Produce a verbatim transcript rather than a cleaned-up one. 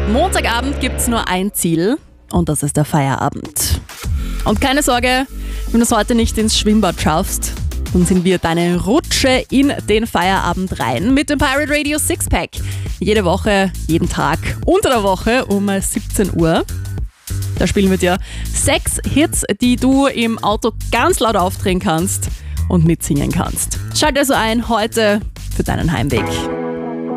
Montagabend gibt es nur ein Ziel und das ist der Feierabend. Und keine Sorge, wenn du es heute nicht ins Schwimmbad schaffst, dann sind wir deine Rutsche in den Feierabend rein mit dem Pirate Radio Sixpack. Jede Woche, jeden Tag, unter der Woche um siebzehn Uhr. Da spielen wir dir sechs Hits, die du im Auto ganz laut aufdrehen kannst und mitsingen kannst. Schalt also ein heute für deinen Heimweg.